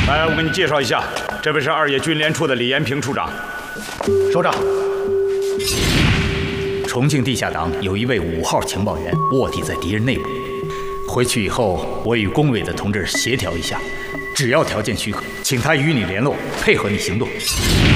来，我给你介绍一下，这位是2野军联处的李延平处长。 首长， 重庆地下党有一位5号情报员卧底在敌人内部，回去以后我与工委的同志协调一下，只要条件许可，请他与你联络，配合你行动。